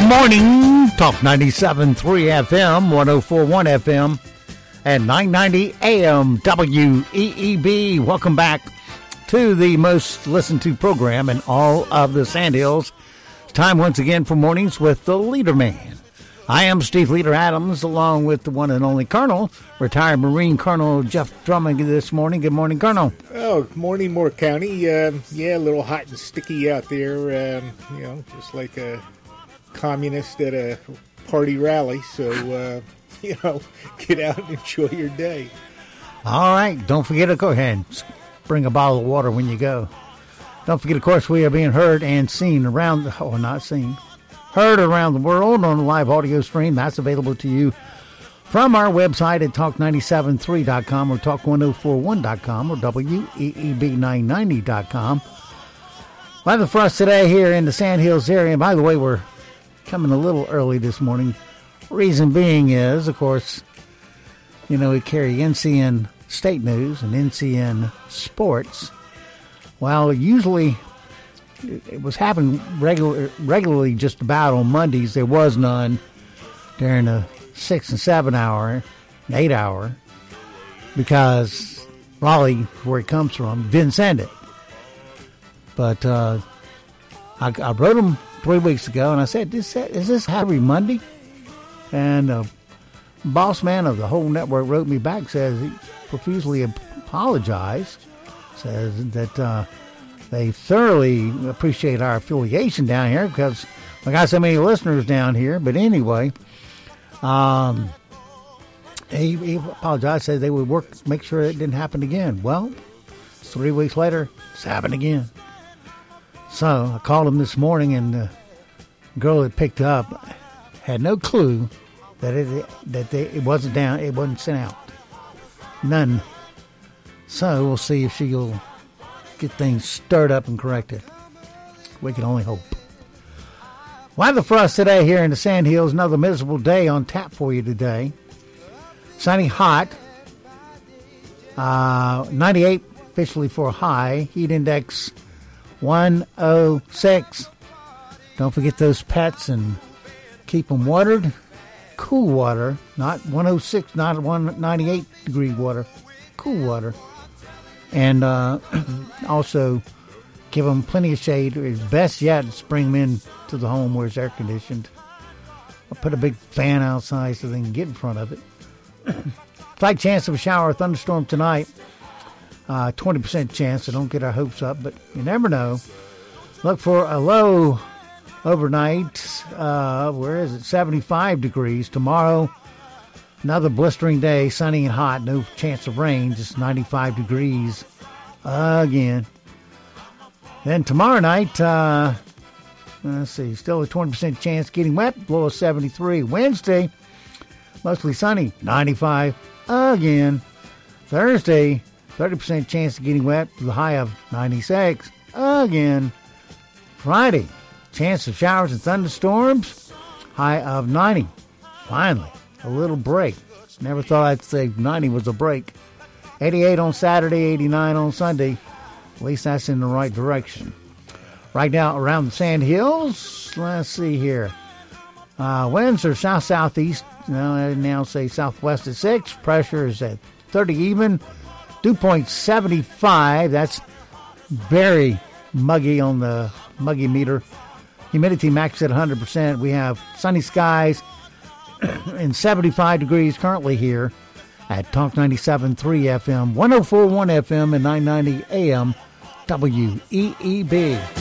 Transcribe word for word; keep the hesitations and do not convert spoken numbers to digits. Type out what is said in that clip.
morning. Talk ninety-seven point three F M, one oh four point one F M, and nine ninety A M W E E B. Welcome back to the most listened to program in all of the Sandhills. It's time once again for Mornings with the Leader Man. I am Steve Leader Adams, along with the one and only Colonel, retired Marine Colonel Jeff Drummond this morning. Good morning, Colonel. Oh, good morning, Moore County. Um, yeah, a little hot and sticky out there, um, you know, just like a communist at a party rally. So, uh, you know, get out and enjoy your day. All right. Don't forget to go ahead and bring a bottle of water when you go. Don't forget, of course, we are being heard and seen around, or oh, not seen, heard around the world on a live audio stream. That's available to you from our website at talk nine seven three dot com or talk ten forty-one dot com or W E E B nine ninety dot com. Weather for us today here in the Sandhills area. And by the way, we're coming a little early this morning. Reason being is, of course, you know, we carry N C N State News and N C N Sports. Well, usually it was happening regular, regularly just about on Mondays. There was none during the six and seven hour, and eight hour, because Raleigh, where it comes from, didn't send it. But uh, I, I wrote them three weeks ago, and I said, "Is this, is this every Monday?" And the uh, boss man of the whole network wrote me back, says he profusely apologized, says that uh, they thoroughly appreciate our affiliation down here because we got so many listeners down here. But anyway, um, he, he apologized, said they would work, make sure it didn't happen again. Well, three weeks later, it's happened again. So I called him this morning, and the girl that picked up had no clue that it that they, it wasn't down, it wasn't sent out. None. So we'll see if she'll get things stirred up and corrected. We can only hope. Weather for us today here in the Sandhills. Another miserable day on tap for you today. Sunny, hot. Uh, ninety-eight officially for a high. Heat index one oh six. Don't forget those pets and keep them watered. Cool water. Not one oh six, not one ninety-eight degree water. Cool water. And uh, also give them plenty of shade. It's best yet to bring them in to the home where it's air conditioned. I'll put a big fan outside so they can get in front of it. Slight chance of a shower or thunderstorm tonight. Uh, twenty percent chance, so don't get our hopes up, but you never know. Look for a low overnight. Uh, where is it? seventy-five degrees. Tomorrow, another blistering day, sunny and hot. No chance of rain, just ninety-five degrees again. Then tomorrow night, uh, let's see, still a twenty percent chance getting wet, low of seventy-three. Wednesday, mostly sunny, ninety-five again. Thursday, thirty percent chance of getting wet, the high of ninety-six again. Friday, chance of showers and thunderstorms, high of ninety. Finally, a little break. Never thought I'd say ninety was a break. eighty-eight on Saturday, eighty-nine on Sunday. At least that's in the right direction. Right now, around the Sandhills, let's see here. Uh, winds are south-southeast. No, I now say southwest at six. Pressure is at thirty even. Dew point seventy-five. That's very muggy on the muggy meter. Humidity max at one hundred percent. We have sunny skies and seventy-five degrees currently here at Talk ninety-seven point three F M, one oh four point one F M, and nine ninety A M W E E B.